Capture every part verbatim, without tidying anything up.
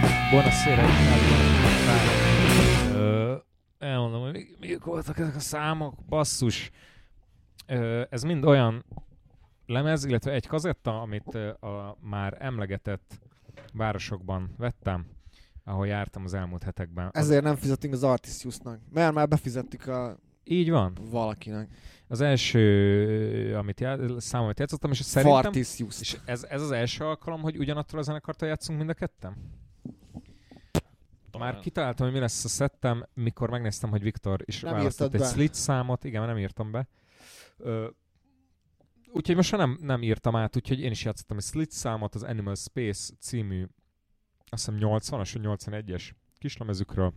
Buonasera, Ö, elmondom, hogy még, még voltak ezek a számok, basszus. Ö, ez mind olyan lemez, illetve egy kazetta, amit a már emlegetett városokban vettem, ahol jártam az elmúlt hetekben. Ezért nem fizetünk az Artisiusnak, mert már befizettük a... Így van. Valakinek. Az első amit já... szám, amit játszottam, és szerintem... Fartisius. És ez, ez az első alkalom, hogy ugyanattól a zenekartól játszunk mind a ketten? Már kitaláltam, hogy mi lesz a szettem, mikor megnéztem, hogy Viktor is nem választott egy Slits számot. Igen, mert nem írtam be. Ö, úgyhogy most nem, nem írtam át, úgyhogy én is játszottam egy Slits számot az Animal Space című, azt hiszem nyolcvanas vagy nyolcvanegyes kislemezükről.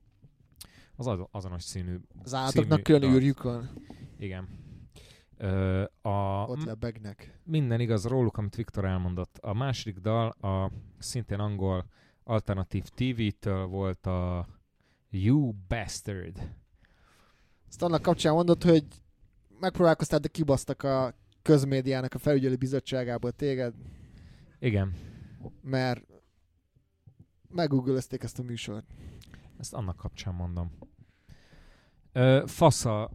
Az az azonos színű. Az állatoknak külön űrjükön. Igen. Ö, a, Ott lebegnek. Minden igaz róluk, amit Viktor elmondott. A második dal a szintén angol alternatív té vé-től volt a You Bastard. Ezt annak kapcsán mondod, hogy megpróbálkoztál, de kibasztak a közmédiának a felügyelő bizottságából téged. Igen. Mert meggoogolözték ezt a műsort. Ezt annak kapcsán mondom. Ö, fasza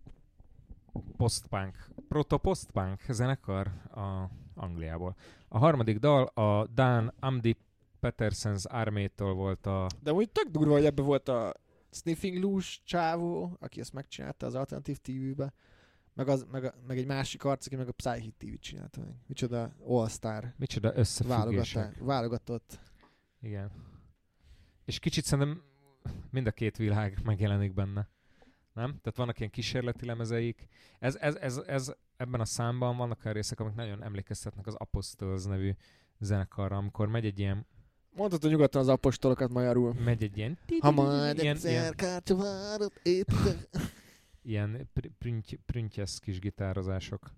post-punk, proto-post-punk zenekar a Angliából. A harmadik dal a Dan Amdi Petersens Army-től volt a... De úgy tök durva, hogy ebben volt a Sniffing Loose csávó, aki ezt megcsinálta az alternatív té vé-be, meg, az, meg, a, meg egy másik arc, aki meg a Psychic té vét csinálta meg. Micsoda All-Star. Micsoda összefüggések. Válogatott. Igen. És kicsit szerintem mind a két világ megjelenik benne. Nem? Tehát vannak ilyen kísérleti lemezeik. Ez, ez, ez, ez, ebben a számban vannak olyan részek, amik nagyon emlékeztetnek az Apostles nevű zenekarra, amikor megy egy ilyen... Mondhatod nyugodtan az apostolokat magyarul. Megy egy ilyen... Ha majd egyszer kártyavárot építek. Ilyen prüntjes kis gitározások.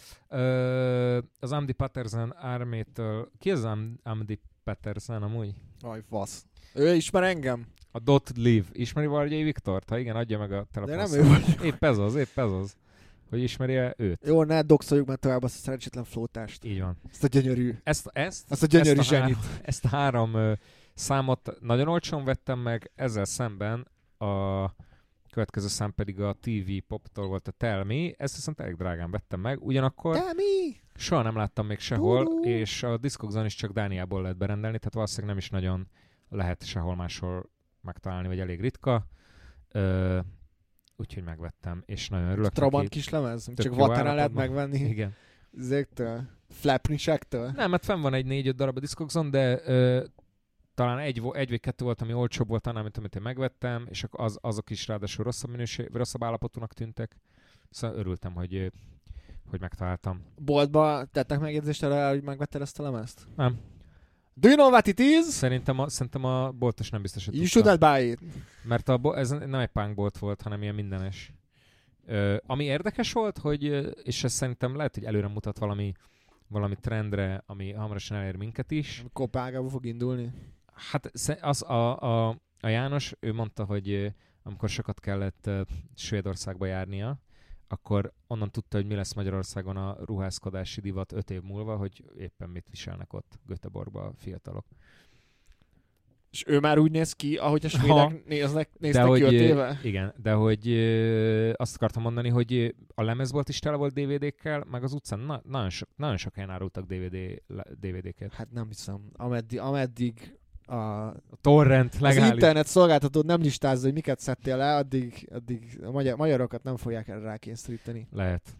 Ö, az Amdi Patterson Army-től... Ki az Am- Amdi Patterson amúgy? Aj, fasz. Ő ismer engem? A Dot Live. Ismeri valahogy Viktort? Ha igen, adja meg a telefon. De nem ő vagy. Épp ez az, épp ez az. Hogy ismerje őt. Jó, ne doxoljuk már tovább azt a szerencsétlen flótást. Így van. Ezt a gyönyörű. Ezt, ezt, ezt a gyönyörű ezt a zsenit. Három, ezt a három uh, számot nagyon olcsón vettem meg, ezzel szemben a következő szám pedig a té vé Poptól volt a Tell Me, ezt viszont elég drágán vettem meg, ugyanakkor Tell me. Soha nem láttam még sehol, Tudú. És a Discogs-on is csak Dániából lehet berendelni, tehát valószínűleg nem is nagyon lehet sehol máshol megtalálni, vagy elég ritka. Uh, Úgyhogy megvettem, és nagyon örülök. Trabant kis lemez? Csak Vatánál lehet megvenni? Igen. Zéktől? Flapnisektől? Nem, mert fenn van egy négy-öt darab a Discogson, de ö, talán egy, egy vagy kettő volt, ami olcsóbb volt annál, mint amit én megvettem, és az, azok is ráadásul rosszabb minőség, rosszabb állapotúnak tűntek. Szóval örültem, hogy, hogy megtaláltam. Boltba tettek megjegyzést arra, hogy megvetted ezt a lemezt? Nem. Do you know what it is? Szerintem a, szerintem a boltos nem biztos, hogy You tudta. should not buy it. Mert a, ez nem egy punk bolt volt, hanem ilyen mindenes. Ö, ami érdekes volt, hogy, és ez szerintem lehet, hogy előre mutat valami, valami trendre, ami hamarosan elér minket is. Kopágába fog indulni. Hát az a, a, a János, ő mondta, hogy amikor sokat kellett Svédországba járnia, akkor onnan tudta, hogy mi lesz Magyarországon a ruházkodási divat öt év múlva, hogy éppen mit viselnek ott Göteborgba a fiatalok. És ő már úgy néz ki, ahogy a svédek néznek, néztek de ki hogy, öt éve? Igen, de hogy ö, azt akartam mondani, hogy a lemezbolt is tele volt dé vé dé-kkel, meg az utcán na, nagyon, so, nagyon sok helyen árultak dé vé dé, dé vé dé-ket. Hát nem hiszem. Ameddig, ameddig a, a torrent legális. Az internet szolgáltatód nem listázza, hogy miket szedtél le, addig, addig a magyar, magyarokat nem fogják erre rákényszeríteni. Lehet.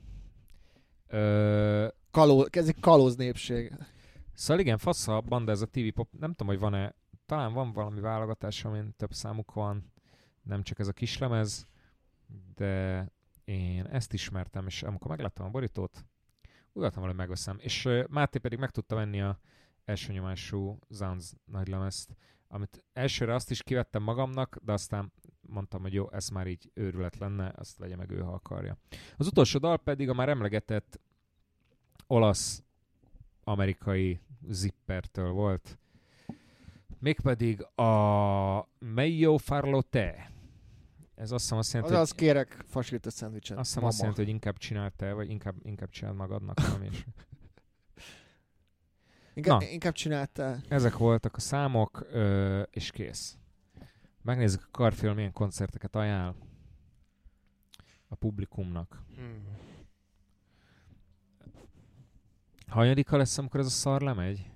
Ö... Kaló, ez egy kalóz népség. Szóval igen, fasz a banda, ez a té vé Pop, nem tudom, hogy van-e, talán van valami válogatás, amin több számuk van, nem csak ez a kislemez, de én ezt ismertem, és amikor megláttam a borítót, úgy voltam valahogy megveszem. És uh, Máté pedig meg tudta venni a első nyomású Zounds nagylemezt, amit elsőre azt is kivettem magamnak, de aztán mondtam, hogy jó, ez már így őrület lenne, azt vegye meg ő, ha akarja. Az utolsó dal pedig a már emlegetett olasz-amerikai Zippertől volt, mégpedig a Meglio farlo te. Ez azt hiszem azt jelenti, az hogy... kérek fasított szendvicset. Azt hiszem azt jelenti, hogy inkább csináld te, vagy inkább, inkább csináld magadnak valami is. Inkább, Na. inkább csináltál. Ezek voltak a számok, ö, és kész. Megnézzük, a Karfél milyen koncerteket ajánl a publikumnak. Hmm. Hanyadika lesz, amikor ez a szar lemegy?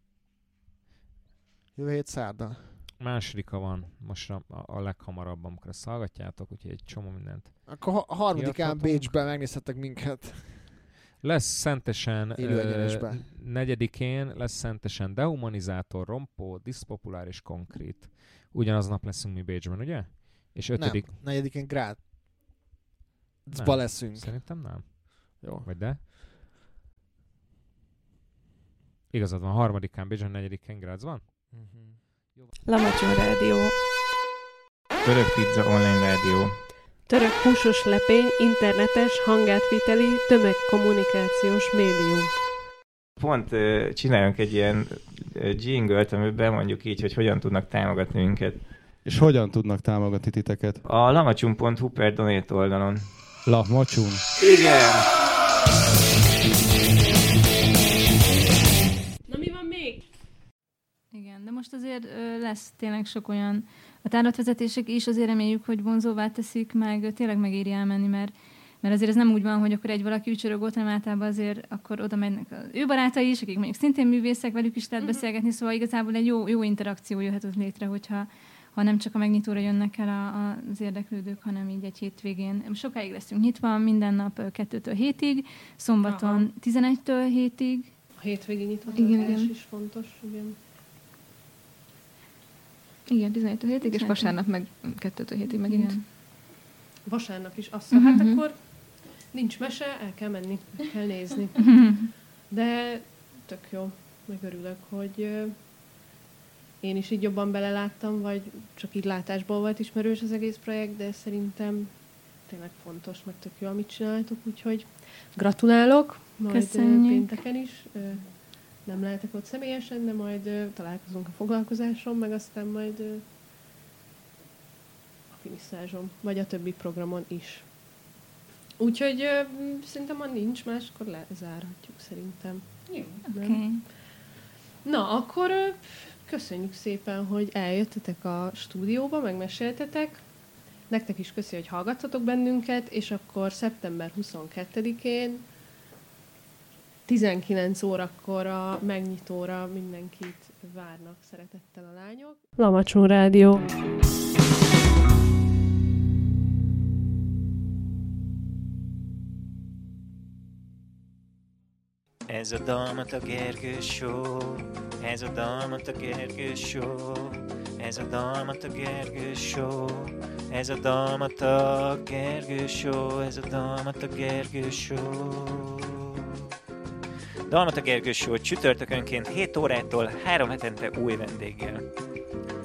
Jövő hét szerda. Másodika van most a, a leghamarabb, amikor ezt hallgatjátok, úgyhogy egy csomó mindent. Akkor ha- a harmadikán Kiadhatunk. Bécsben megnézhettek minket. Lesz Szentesen Élő ö, egyenesben. negyedikén, lesz Szentesen Dehumanizátor, Rompó, Diszpopulár és Konkrét. Ugyanaznap leszünk mi Bécsben, ugye? És ötödik... Nem, negyedikén Grád. Nem. Zba leszünk. Szerintem nem. Jó. Vagy de? Igazad van, harmadikán Bécsben, negyedikén Grácz van? Uh-huh. Lamacson Rádió. Török Pizza Online Rádió. Török húsos lepény, internetes, hangátviteli, tömegkommunikációs médium. Pont uh, csináljunk egy ilyen uh, jingle-t, amiben mondjuk így, hogy hogyan tudnak támogatni minket. És hogyan tudnak támogatni titeket? A lamacsun pont hu per donate oldalon. Lamacsun. Igen! Na mi van még? Igen, de most azért ö, lesz tényleg sok olyan, a tárlatvezetések is azért reméljük, hogy vonzóvá teszik, meg ö, tényleg megéri elmenni, mert, mert azért ez nem úgy van, hogy akkor egy valaki ücsörög ott, hanem általában azért akkor oda mennek az ő barátai is, akik mondjuk szintén művészek, velük is lehet Mhm. beszélgetni, szóval igazából egy jó, jó interakció jöhet ott létre, hogyha ha nem csak a megnyitóra jönnek el a, a, az érdeklődők, hanem így egy hétvégén. Sokáig leszünk nyitva, minden nap ö, kettőtől hétig, szombaton Aha. tizenegytől hétig. A hétvégi nyitva Igen, tartás igen. is fontos. Igen. Igen, tizenegytől hétig, és Tizenegytől. vasárnap meg kettőtől hétig megint. Igen. Vasárnap is. Azt mondja, Mhm. hát akkor nincs mese, el kell menni, el kell nézni. De tök jó, megörülök, hogy ö, én is így jobban beleláttam, vagy csak így látásból volt ismerős az egész projekt, de szerintem tényleg fontos, meg tök jó, amit csináltok, úgyhogy gratulálok, majd ö, Köszönjük. pénteken is. Ö, Nem lehetek ott személyesen, de majd ö, találkozunk a foglalkozáson, meg aztán majd ö, a finiszázson, vagy a többi programon is. Úgyhogy ö, m, szerintem, ha nincs más, akkor lezárhatjuk szerintem. Jó. Oké. Okay. Na, akkor ö, köszönjük szépen, hogy eljöttetek a stúdióba, megmeséltetek. Nektek is köszi, hogy hallgattatok bennünket, és akkor szeptember huszonkettedikén tizenkilenc órakor a megnyitóra mindenkit várnak szeretettel a lányok. Lamacson Rádió. Ez a Dalmat a Gergő Show, ez a Dalmat a Gergő Show, ez a Dalmat a Gergő Show, ez a Dalmat a Gergő Show, ez a Dalmat a Gergő Show. Dalmat a Gergő Show csütörtökönként hét órától három hetente új vendéggel.